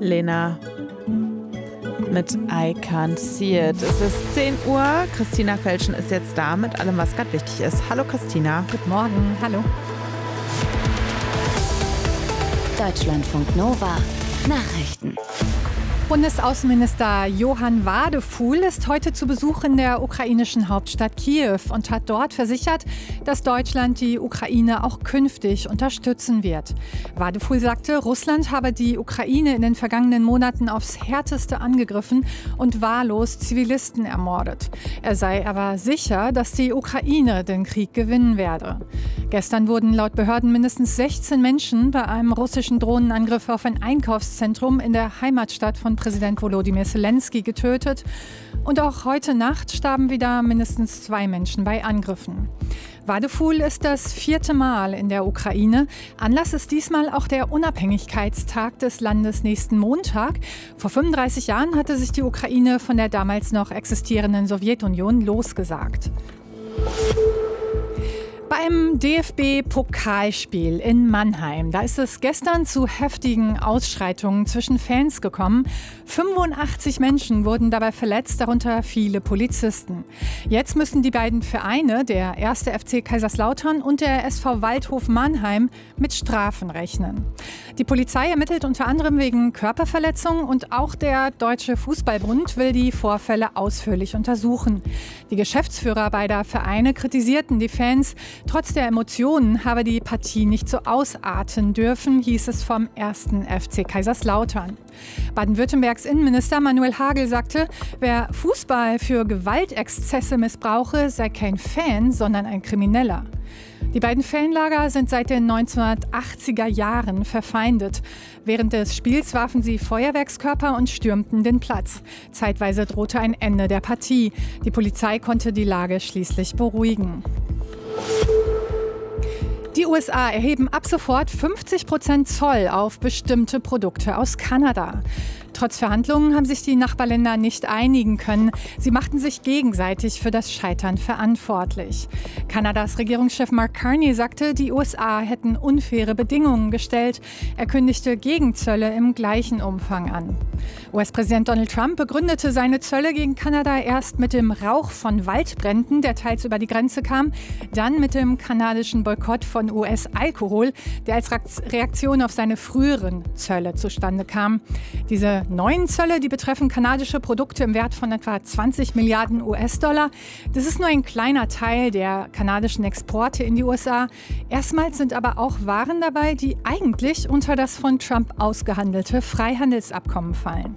Lena mit I Can't See It. Es ist 10 Uhr. Christina Felschen ist jetzt da mit allem, was gerade wichtig ist. Hallo Christina. Guten Morgen. Hallo. Deutschlandfunk Nova. Nachrichten. Bundesaußenminister Johann Wadefuhl ist heute zu Besuch in der ukrainischen Hauptstadt Kiew und hat dort versichert, dass Deutschland die Ukraine auch künftig unterstützen wird. Wadefuhl sagte, Russland habe die Ukraine in den vergangenen Monaten aufs Härteste angegriffen und wahllos Zivilisten ermordet. Er sei aber sicher, dass die Ukraine den Krieg gewinnen werde. Gestern wurden laut Behörden mindestens 16 Menschen bei einem russischen Drohnenangriff auf ein Einkaufszentrum in der Heimatstadt von Präsident Volodymyr Zelensky getötet. Und auch heute Nacht starben wieder mindestens 2 Menschen bei Angriffen. Wadefuhl ist das 4. Mal in der Ukraine. Anlass ist diesmal auch der Unabhängigkeitstag des Landes nächsten Montag. Vor 35 Jahren hatte sich die Ukraine von der damals noch existierenden Sowjetunion losgesagt. Beim DFB-Pokalspiel in Mannheim, da ist es gestern zu heftigen Ausschreitungen zwischen Fans gekommen. 85 Menschen wurden dabei verletzt, darunter viele Polizisten. Jetzt müssen die beiden Vereine, der 1. FC Kaiserslautern und der SV Waldhof Mannheim, mit Strafen rechnen. Die Polizei ermittelt unter anderem wegen Körperverletzung und auch der Deutsche Fußballbund will die Vorfälle ausführlich untersuchen. Die Geschäftsführer beider Vereine kritisierten die Fans. Trotz der Emotionen habe die Partie nicht so ausarten dürfen, hieß es vom 1. FC Kaiserslautern. Baden-Württembergs Innenminister Manuel Hagel sagte, wer Fußball für Gewaltexzesse missbrauche, sei kein Fan, sondern ein Krimineller. Die beiden Fanlager sind seit den 1980er Jahren verfeindet. Während des Spiels warfen sie Feuerwerkskörper und stürmten den Platz. Zeitweise drohte ein Ende der Partie. Die Polizei konnte die Lage schließlich beruhigen. Die USA erheben ab sofort 50% Zoll auf bestimmte Produkte aus Kanada. Trotz Verhandlungen haben sich die Nachbarländer nicht einigen können. Sie machten sich gegenseitig für das Scheitern verantwortlich. Kanadas Regierungschef Mark Carney sagte, die USA hätten unfaire Bedingungen gestellt. Er kündigte Gegenzölle im gleichen Umfang an. US-Präsident Donald Trump begründete seine Zölle gegen Kanada erst mit dem Rauch von Waldbränden, der teils über die Grenze kam, dann mit dem kanadischen Boykott von US-Alkohol, der als Reaktion auf seine früheren Zölle zustande kam. Diese neuen Zölle, die betreffen kanadische Produkte im Wert von etwa 20 Milliarden US-Dollar. Das ist nur ein kleiner Teil der kanadischen Exporte in die USA. Erstmals sind aber auch Waren dabei, die eigentlich unter das von Trump ausgehandelte Freihandelsabkommen fallen.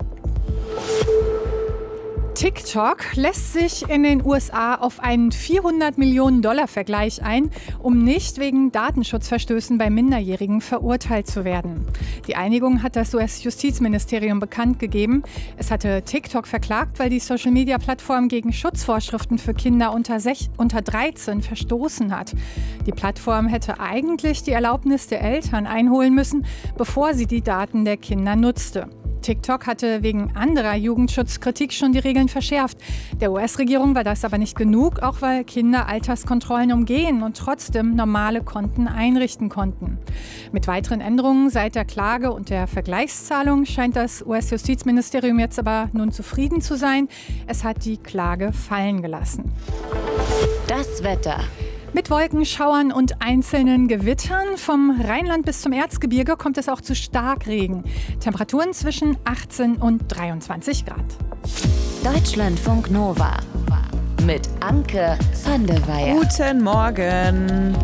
TikTok lässt sich in den USA auf einen $400-Millionen-Vergleich ein, um nicht wegen Datenschutzverstößen bei Minderjährigen verurteilt zu werden. Die Einigung hat das US-Justizministerium bekannt gegeben. Es hatte TikTok verklagt, weil die Social-Media-Plattform gegen Schutzvorschriften für Kinder unter 13 verstoßen hat. Die Plattform hätte eigentlich die Erlaubnis der Eltern einholen müssen, bevor sie die Daten der Kinder nutzte. TikTok hatte wegen anderer Jugendschutzkritik schon die Regeln verschärft. Der US-Regierung war das aber nicht genug, auch weil Kinder Alterskontrollen umgehen und trotzdem normale Konten einrichten konnten. Mit weiteren Änderungen seit der Klage und der Vergleichszahlung scheint das US-Justizministerium jetzt aber nun zufrieden zu sein. Es hat die Klage fallen gelassen. Das Wetter. Mit Wolkenschauern und einzelnen Gewittern vom Rheinland bis zum Erzgebirge kommt es auch zu Starkregen. Temperaturen zwischen 18 und 23 Grad. Deutschlandfunk Nova mit Anke van der Weyer. Guten Morgen.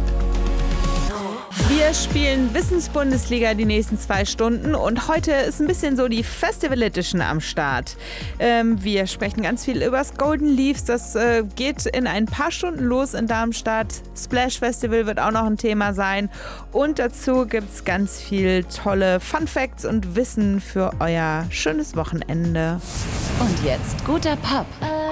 Wir spielen Wissensbundesliga die nächsten 2 Stunden und heute ist ein bisschen so die Festival Edition am Start. Wir sprechen ganz viel über das Golden Leaves, das geht in ein paar Stunden los in Darmstadt. Splash Festival wird auch noch ein Thema sein und dazu gibt es ganz viel tolle Fun Facts und Wissen für euer schönes Wochenende. Und jetzt guter Pop.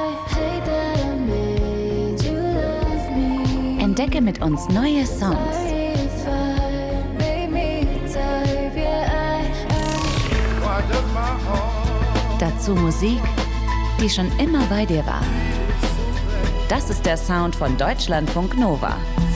Entdecke mit uns neue Songs. Dazu Musik, die schon immer bei dir war. Das ist der Sound von Deutschlandfunk Nova.